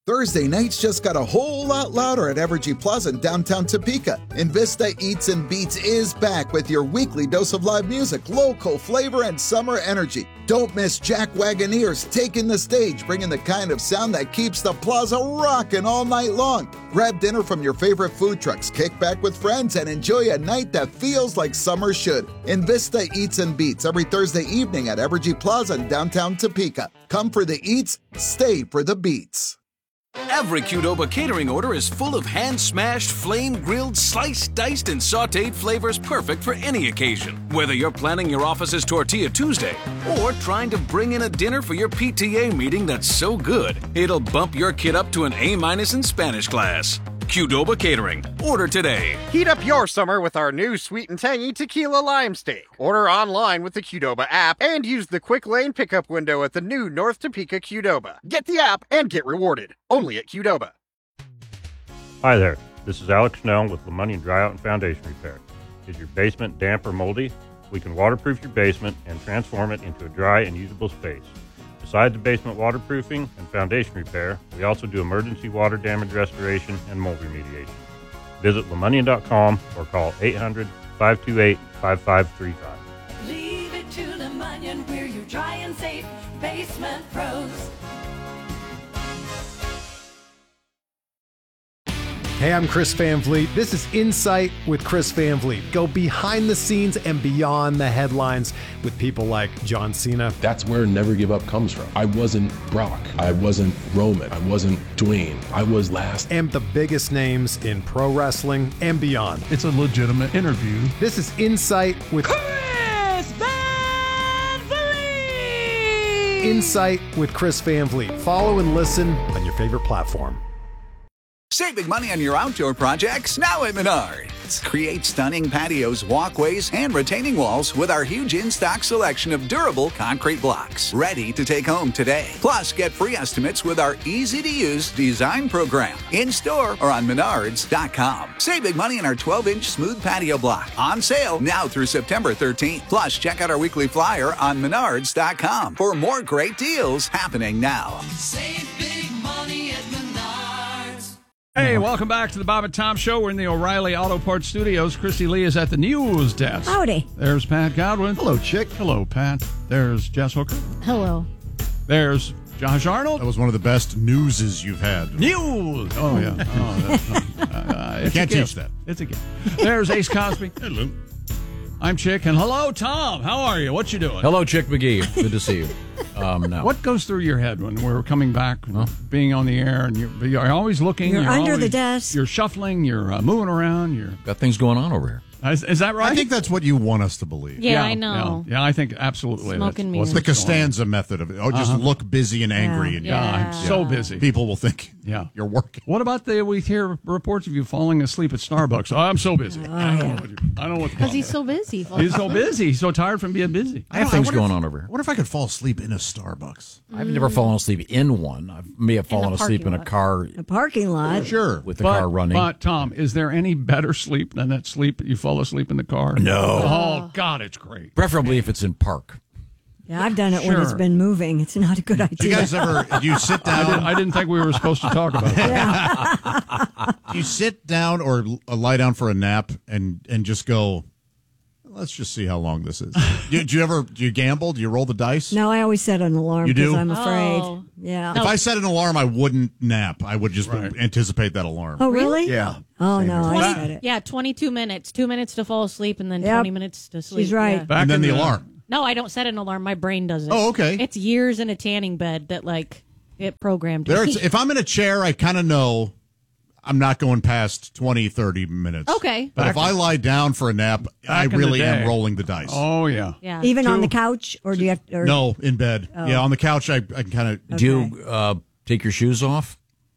Thursday nights just got a whole lot louder at Evergy Plaza in downtown Topeka. Invista Eats and Beats is back with your weekly dose of live music, local flavor, and summer energy. Don't miss Jack Wagoneers taking the stage, bringing the kind of sound that keeps the plaza rocking all night long. Grab dinner from your favorite food trucks, kick back with friends, and enjoy a night that feels like summer should. Invista Eats and Beats every Thursday evening at Evergy Plaza in downtown Topeka. Come for the eats, stay for the beats. Every Qdoba catering order is full of hand-smashed, flame-grilled, sliced, diced, and sautéed flavors perfect for any occasion. Whether you're planning your office's Tortilla Tuesday or trying to bring in a dinner for your PTA meeting that's so good, it'll bump your kid up to an A- in Spanish class. Qdoba Catering. Order today. Heat up your summer with our new sweet and tangy tequila lime steak. Order online with the Qdoba app and use the quick lane pickup window at the new North Topeka Qdoba. Get the app and get rewarded. Only at Qdoba. Hi there. This is Alex Snell with LeMonnier Dryout and Foundation Repair. Is your basement damp or moldy? We can waterproof your basement and transform it into a dry and usable space. Besides the basement waterproofing and foundation repair, we also do emergency water damage restoration and mold remediation. Visit LeMonnier.com or call 800-528-5535. Leave it to LeMonnier, we're your dry and safe basement pros. Hey, I'm Chris Van Vliet. This is Insight with Chris Van Vliet. Go behind the scenes and beyond the headlines with people like John Cena. That's where Never Give Up comes from. I wasn't Brock. I wasn't Roman. I wasn't Dwayne. I was last. And the biggest names in pro wrestling and beyond. It's a legitimate interview. This is Insight with Chris Van Vliet! Insight with Chris Van Vliet. Follow and listen on your favorite platform. Save big money on your outdoor projects now at Menards. Create stunning patios, walkways, and retaining walls with our huge in-stock selection of durable concrete blocks. Ready to take home today. Plus, get free estimates with our easy-to-use design program. In-store or on Menards.com. Save big money on our 12-inch smooth patio block. On sale now through September 13th. Plus, check out our weekly flyer on Menards.com for more great deals happening now. Save big money at Menards. Hey, welcome back to the Bob and Tom Show. We're in the O'Reilly Auto Parts Studios. Christy Lee is at the news desk. Howdy. There's Pat Godwin. Hello, Chick. Hello, Pat. There's Jess Hooker. Hello. There's Josh Arnold. That was one of the best newses you've had. News! Oh, yeah. You can't teach that. It's a gift. There's Ace Cosby. Hello. I'm Chick. And hello, Tom. How are you? What you doing? Hello, Chick McGee. Good to see you. Now. What goes through your head when we're coming back, being on the air, and you're always looking? You're under the always, desk. You're shuffling. You're moving around. You're got things going on over here. Is that right? I think that's what you want us to believe. Yeah, I know. Yeah, I think absolutely. Smoking that's It's the Costanza method of it. Oh, just look busy and angry. And I'm so busy. People will think you're working. What about we hear reports of you falling asleep at Starbucks? Oh, I'm so busy. I don't know what Because he's so busy. He's so busy. He's so tired from being busy. I have things going on over here. What if I could fall asleep in a Starbucks? I've never fallen asleep in one. I may have fallen asleep in a car. A parking lot. Sure. With the car running. But, Tom, is there any better sleep than that sleep you fall asleep in the car? No. Oh, God, it's great. Preferably if it's in park. Yeah, I've done it when it's been moving. It's not a good idea. Do you guys ever, do you sit down? I didn't think we were supposed to talk about that. Do you sit down or lie down for a nap and just go, let's just see how long this is? Do you gamble? Do you roll the dice? No, I always set an alarm because I'm afraid. Oh. Yeah. If I set an alarm, I wouldn't nap. I would just anticipate that alarm. Oh, really? Yeah. Oh, no, I set it. Yeah, 22 minutes. 2 minutes to fall asleep and then 20 minutes to sleep. She's right. Yeah. And then the alarm. No, I don't set an alarm. My brain does it. Oh, okay. It's years in a tanning bed that, it programmed me. If I'm in a chair, I kind of know I'm not going past 20, 30 minutes. Okay. But if I lie down for a nap, I really am rolling the dice. Oh, yeah. Even on the couch? Or do you have to? No, in bed. Oh. Yeah, on the couch, I can kind of... Do you take your shoes off?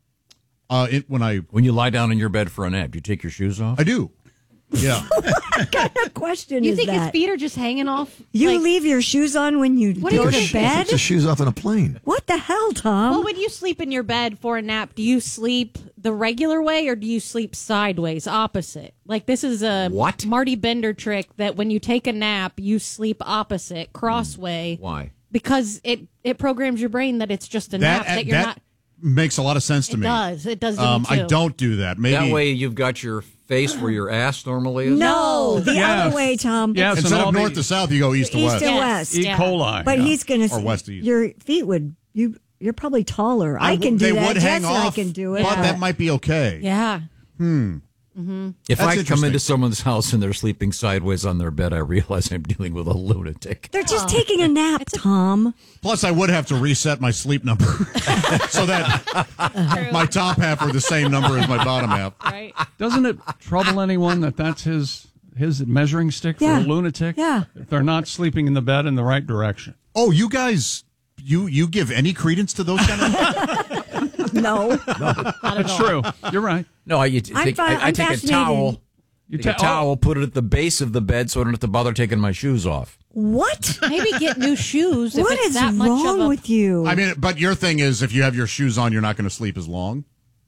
When you lie down in your bed for a nap, do you take your shoes off? I do. Yeah. What kind of question You is think his that? feet are just hanging off? You leave your shoes on when you go to bed? Take the shoes off on a plane. What the hell, Tom? Well, when you sleep in your bed for a nap, do you sleep the regular way or do you sleep sideways, opposite? This is a Marty Bender trick that when you take a nap, you sleep opposite, crossway. Why? Because it programs your brain that it's just a nap, that you're not... makes a lot of sense to me. It does to me too. I don't do that. Maybe that way you've got your face where your ass normally is. No, the other way, Tom. Yes, instead of north to south, you go east to west. East to west. E. coli. But he's going to or west to east. Your feet would you're probably taller. I can do they that. would hang Jess and off, I can do it. but that might be okay. Yeah. If That's I come interesting. into someone's house and they're sleeping sideways on their bed, I realize I'm dealing with a lunatic. They're just taking a nap, Tom. Plus, I would have to reset my sleep number so that my top half are the same number as my bottom half. Right. Doesn't it trouble anyone that that's his measuring stick for a lunatic? Yeah. If they're not sleeping in the bed in the right direction. Oh, you guys, you give any credence to those kind of? No. It's true. You're right. No, I I'm take a fascinated. towel. You Take a towel, put it at the base of the bed so I don't have to bother taking my shoes off. What? Maybe get new shoes. What if it's is that much wrong of a, with you? I mean, but your thing is, if you have your shoes on, you're not going to sleep as long.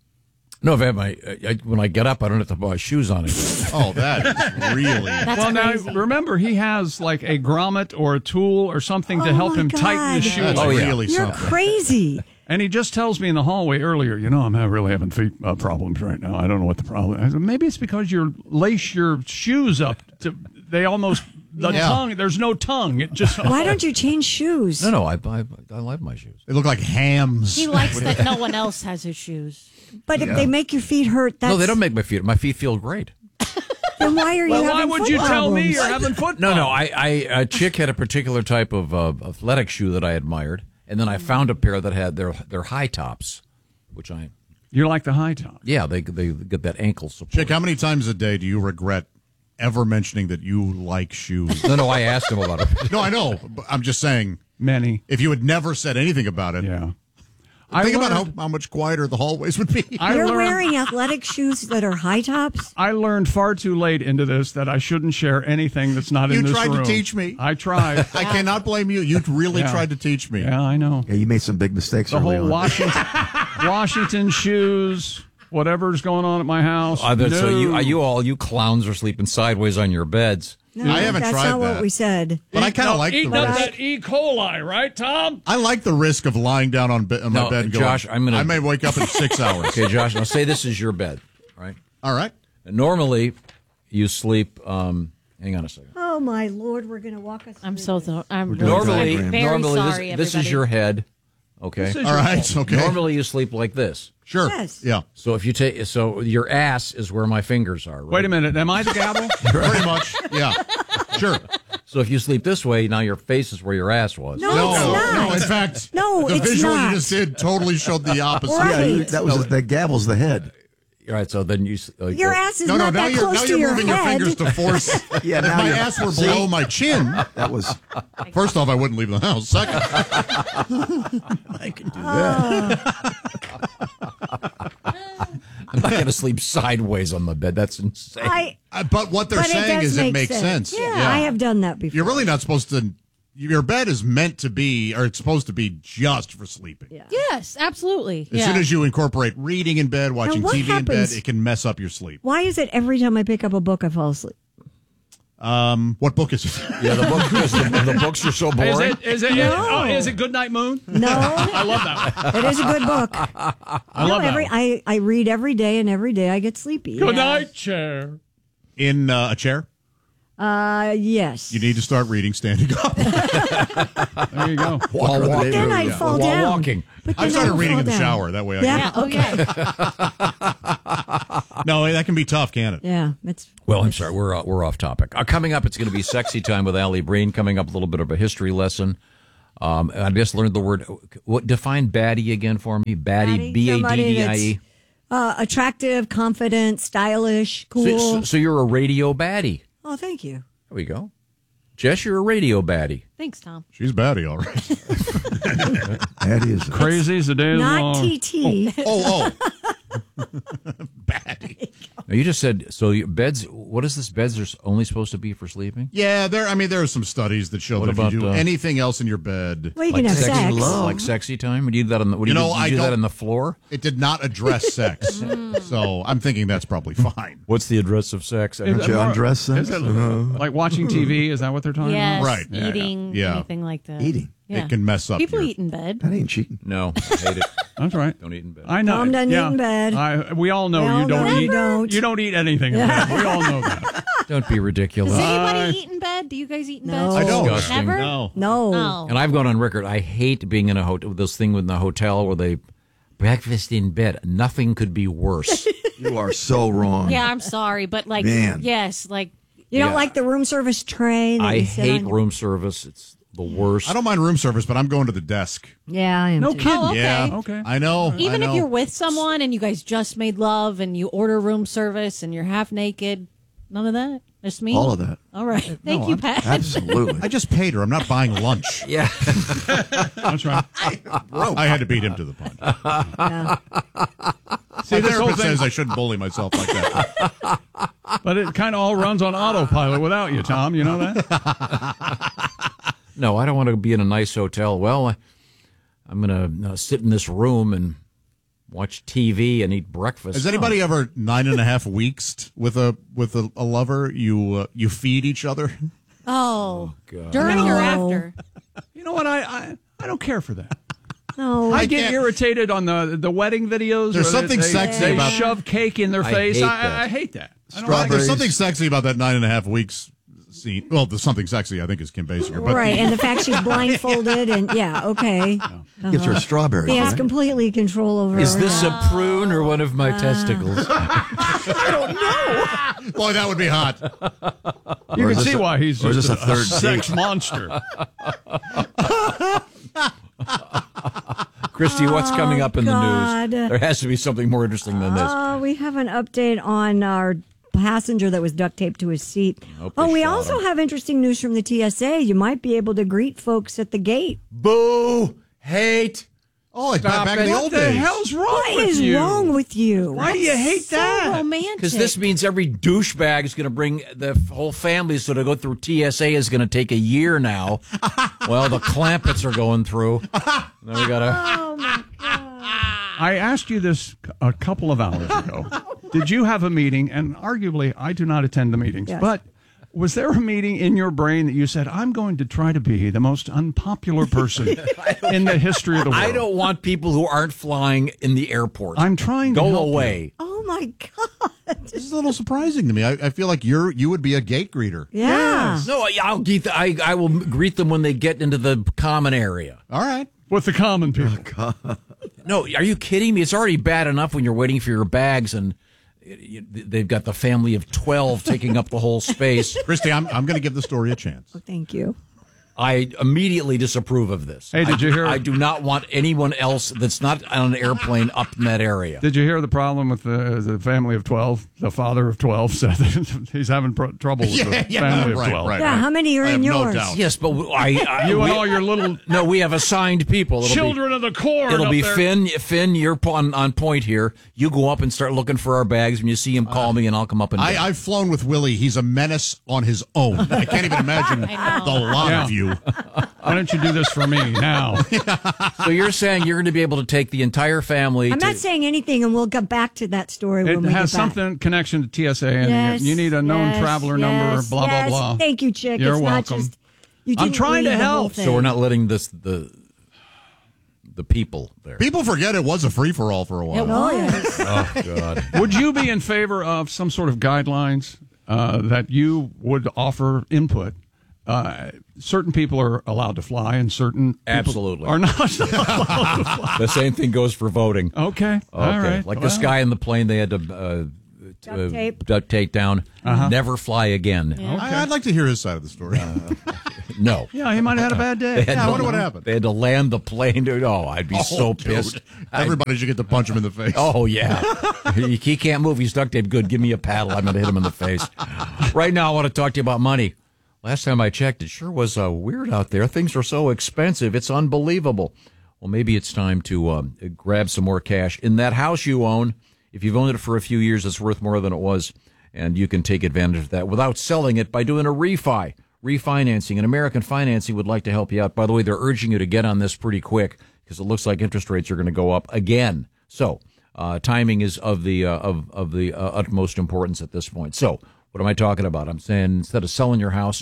No, if I have when I get up, I don't have to put my shoes on again. Oh, that is really. Well, now remember, he has like a grommet or a tool or something to help my him tighten his God. shoes. That's really You're something. crazy. And he just tells me in the hallway earlier, I'm really having feet problems right now. I don't know what the problem is. I said, maybe it's because you lace your shoes up. They almost, tongue, there's no tongue. It just. Why don't you change shoes? No, I like my shoes. They look like hams. he likes that no one else has his shoes. But if they make your feet hurt, that's... No, they don't make my feet. My feet feel great. Then why are you having why would foot you tell me problems? you're having foot No, problems? a chick had a particular type of athletic shoe that I admired, and then I found a pair that had their high tops, which I. You like the high top? Yeah, they get that ankle support. Chick, how many times a day do you regret ever mentioning that you like shoes? No, I asked him about it. No, I know. But I'm just saying. Many. If you had never said anything about it. Yeah. Think about how much quieter the hallways would be. You're wearing athletic shoes that are high tops? I learned far too late into this that I shouldn't share anything that's not in this room. You tried to teach me. I tried. I cannot blame you. You really tried to teach me. Yeah, I know. Yeah, you made some big mistakes The early whole on. Washington shoes, whatever's going on at my house. So you clowns are sleeping sideways on your beds. No, I haven't that's tried not that. what we said. But I kind of like the Eating up risk. that E. coli, right, Tom? I like the risk of lying down on my bed and going, Josh, I may wake up in 6 hours. Okay, Josh, now say this is your bed, right? All right. And normally, you sleep. Hang on a second. Oh, my Lord, we're going to walk us I'm through so this. I'm Normally, very sorry, this is everybody. your head. Okay. This is All your right. fault. Okay. Normally, you sleep like this. Sure. Yes. Yeah. So if you your ass is where my fingers are. Right? Wait a minute. Am I the gavel? Pretty much. Yeah. Sure. So if you sleep this way, now your face is where your ass was. No, it's not. No. In fact, No, the it's visual not. you just did totally showed the opposite. Right. Yeah, that was the gavel's the head. All right. So then you. Your ass is No, not now that you're close to you're your moving head. your fingers to force. Yeah, If now my you're- ass were See? below my chin, That was. first off, I wouldn't leave the house. Second, I can do that. I'm not going to sleep sideways on the bed. That's insane. but what they're But it saying does is it make makes sense. Yeah, I have done that before. You're really not supposed to. Your bed is meant to be, or it's supposed to be just for sleeping. Yeah. Yes, absolutely. As soon as you incorporate reading in bed, watching what TV in bed, happens- it can mess up your sleep. Why is it every time I pick up a book, I fall asleep? What book is it? Yeah, the books are so boring. Is it Goodnight Moon? No. I love that one. It is a good book. I love that one. I read every day, and every day I get sleepy. Good night, chair. In a chair? Yes. You need to start reading standing up. There you go. While walking. Then I'd fall While down. walking. But then I've started I'd reading fall in the down. shower. That way I Yeah, okay. No, that can be tough, can't it? Yeah, it's. Well, I'm sorry, we're off topic. Coming up, it's going to be Sexy Time with Allie Breen. Coming up, a little bit of a history lesson. I just learned the word. What define baddie again for me? Baddie, B-A-D-D-I-E. Attractive, confident, stylish, cool. So you're a radio baddie. Oh, thank you. There we go. Jess, you're a radio baddie. Thanks, Tom. She's baddie, all right. Baddie is Crazy as the day is Not long. TT. Oh. Baddie. Now, you just said, so your beds, what is this? Beds are only supposed to be for sleeping? Yeah, there are some studies that show What that if about, you do anything else in your bed. Well, you can have sexy, sex. like sexy time? Would you do that on the, You know, do that on the floor? It did not address sex. So I'm thinking that's probably fine. What's the address of sex? Don't you undress Is sex? it like watching TV? Is that what they're talking Yes, about? Right. eating, Yeah. anything like that. Eating. Yeah. it can mess up. People eat in bed. That ain't cheating. No, I hate it. That's right. Don't eat in bed. I know. Tom doesn't eat in bed. We all know We all you don't know eat. you don't. You don't eat anything in bed. We all know that. Don't be ridiculous. Does anybody eat in bed? Do you guys eat in No. bed? I don't. Disgusting. Never? No. No. Oh. And I've gone on record. I hate being in a hotel. This thing in the hotel where they breakfast in bed. Nothing could be worse. You are so wrong. Yeah, I'm sorry, but like, Man. yes, like You don't like the room service tray? That I you sit hate on? room service. It's the worst. I don't mind room service, but I'm going to the desk. Yeah, I am. No too. kidding. Oh, okay. Yeah. Okay. I know. even I if know. you're with someone and you guys just made love and you order room service and you're half naked, none of that. Just me. All of that. All right. Thank you, Pat. Absolutely. I just paid her. I'm not buying lunch. Yeah. That's right. I had to beat him to the punch. Yeah. See, this the whole therapist thing- says I shouldn't bully myself like that. But it kind of all runs on autopilot without you, Tom. You know that? No, I don't want to be in a nice hotel. Well, I'm going to sit in this room and watch TV and eat breakfast. Has anybody ever 9.5 weeks with a lover? You feed each other. Oh, God. during or after? You know what? I don't care for that. No. I get irritated on the wedding videos. There's where something sexy they about- shove cake in their I face. hate that. I hate that. I don't Strawberries. There's something sexy about that 9.5 weeks scene. Well, there's something sexy, I think, is Kim Basinger. But Right, and the fact she's blindfolded and okay. Gives her strawberries. He has right? complete control over Is her. this a prune or one of my testicles? boy, that would be hot. You Or can is see this a- why he's or is just this a third sex date? monster. Christy, what's coming up in the God. news? There has to be something more interesting than this. We have an update on our passenger that was duct taped to his seat. Hope they Oh, we shot also him. have interesting news from the TSA. You might be able to greet folks at the gate. Boo! Hate! Oh, like Stop back in it. the What old the days. hell's wrong What with is you? wrong with you? Why do you hate So that? romantic. Because this means every douchebag is going to bring the whole family, so to go through TSA is going to take a year now. Well, the Clampetts are going through. Then we got to. Oh my God. I asked you this a couple of hours ago. Did you have a meeting? And arguably, I do not attend the meetings. Yes. But was there a meeting in your brain that you said, I'm going to try to be the most unpopular person in the history of the world? I don't want people who aren't flying in the airport. I'm trying to Go help away. Oh my God. This is a little surprising to me. I feel like you would be a gate greeter. Yeah. No, I'll greet I will greet them when they get into the common area. All right. With the common people. No, are you kidding me? It's already bad enough when you're waiting for your bags and they've got the family of 12 taking up the whole space. Christy, I'm going to give the story a chance. Oh, thank you. I immediately disapprove of this. Hey, did you hear? I do not want anyone else that's not on an airplane up in that area. Did you hear the problem with the family of 12? The father of 12 said that he's having trouble with the family of 12. Yeah, how many are in yours? Yes, but You and all your little no, we have assigned people. children of the corn. It'll up be there. Finn, you're on point here. You go up and start looking for our bags. When you see him, call me, and I'll come up and. I've flown with Willie. He's a menace on his own. I can't even imagine the lot of you. Why don't you do this for me now? So you're saying you're going to be able to take the entire family? I'm not saying anything, and we'll get back to that story It when we has get back. something connection to TSA, and Yes, you need a known yes, traveler number. yes, Blah yes. blah blah. Thank you, Chick. You're It's welcome. not just you I'm didn't trying to read the whole help. thing. So we're not letting the people there. People forget it was a free-for-all for a while. Oh, yes. Oh God. Would you be in favor of some sort of guidelines that you would offer input? Certain people are allowed to fly, and certain people Absolutely are not allowed to fly. The same thing goes for voting. Okay, all right. Like this guy in the plane, they had to duct tape down. Never fly again. I'd like to hear his side of the story. No. Yeah, he might have had a bad day. They had I to- wonder what happened. They had to land the plane. Dude. Oh, I'd be so dude. pissed. Everybody should get to punch him in the face. Oh, yeah. He can't move. He's duct taped. Good. Give me a paddle. I'm going to hit him in the face. Right now, I want to talk to you about money. Last time I checked, it sure was weird out there. Things are so expensive. It's unbelievable. Well, maybe it's time to grab some more cash. In that house you own, if you've owned it for a few years, it's worth more than it was. And you can take advantage of that without selling it by doing a refinancing. And American Financing would like to help you out. By the way, they're urging you to get on this pretty quick because it looks like interest rates are going to go up again. So timing is of the utmost importance at this point. So what am I talking about? I'm saying instead of selling your house,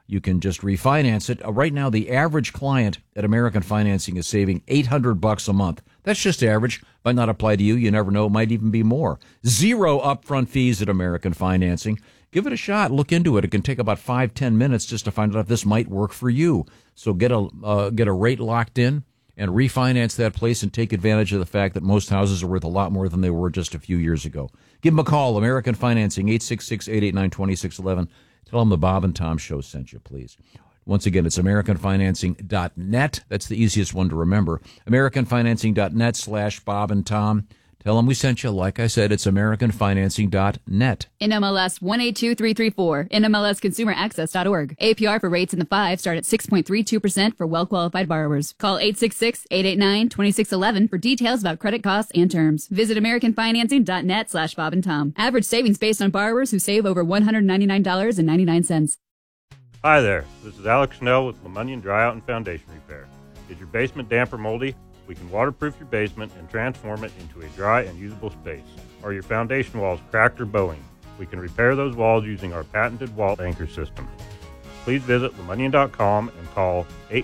You can just refinance it. Right now, the average client at American Financing is saving $800 a month. That's just average. Might not apply to you. You never know. It might even be more. 0 upfront fees at American Financing. Give it a shot. Look into it. It can take about 5-10 minutes just to find out if this might work for you. So get a rate locked in and refinance that place and take advantage of the fact that most houses are worth a lot more than they were just a few years ago. Give them a call. American Financing, 866-889-2611. Tell them the Bob and Tom Show sent you, please. Once again, it's AmericanFinancing.net. That's the easiest one to remember. AmericanFinancing.net/Bob and Tom. Tell them we sent you. Like I said, it's AmericanFinancing.net. NMLS 182334. NMLSConsumerAccess.org. APR for rates in the 5 start at 6.32% for well-qualified borrowers. Call 866-889-2611 for details about credit costs and terms. Visit AmericanFinancing.net/Bob and Tom. Average savings based on borrowers who save over $199.99. Hi there. This is Alex Snell with Lemunion Dryout and Foundation Repair. Is your basement damp or moldy? We can waterproof your basement and transform it into a dry and usable space. Are your foundation walls cracked or bowing? We can repair those walls using our patented wall anchor system. Please visit Lemunion.com and call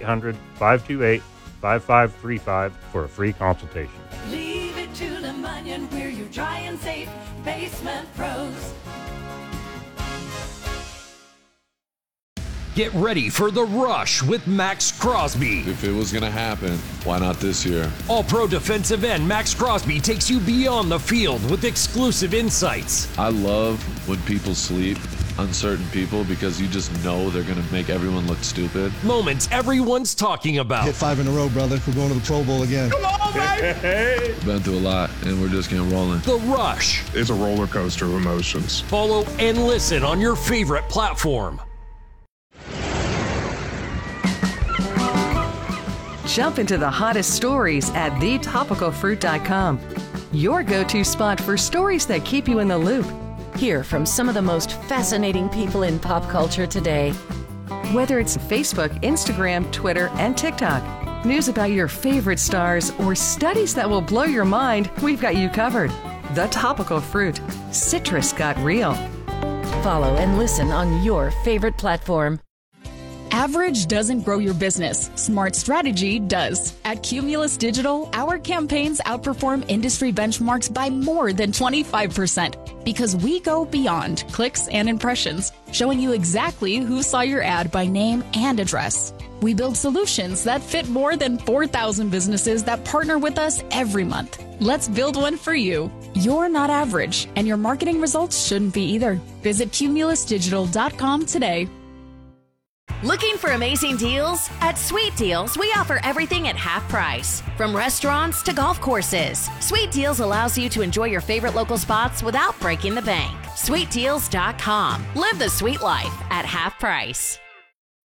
800-528-5535 for a free consultation. Leave it to Lemunion, we're your dry and safe basement pros. Get ready for The Rush with Max Crosby. If it was going to happen, why not this year? All-pro defensive end Max Crosby takes you beyond the field with exclusive insights. I love when people sleep, uncertain people, because you just know they're going to make everyone look stupid. Moments everyone's talking about. Hit 5 in a row, brother. We're going to the Pro Bowl again. Come on, baby! Been through a lot, and we're just getting rolling. The Rush. It's a roller coaster of emotions. Follow and listen on your favorite platform. Jump into the hottest stories at thetopicalfruit.com. Your go-to spot for stories that keep you in the loop. Hear from some of the most fascinating people in pop culture today. Whether it's Facebook, Instagram, Twitter, and TikTok, news about your favorite stars, or studies that will blow your mind, we've got you covered. The Topical Fruit. Citrus got real. Follow and listen on your favorite platform. Average doesn't grow your business. Smart strategy does. At Cumulus Digital, our campaigns outperform industry benchmarks by more than 25% because we go beyond clicks and impressions, showing you exactly who saw your ad by name and address. We build solutions that fit more than 4,000 businesses that partner with us every month. Let's build one for you. You're not average, and your marketing results shouldn't be either. Visit cumulusdigital.com today. Looking for amazing deals? At Sweet Deals, we offer everything at half price. From restaurants to golf courses, Sweet Deals allows you to enjoy your favorite local spots without breaking the bank. SweetDeals.com. Live the sweet life at half price.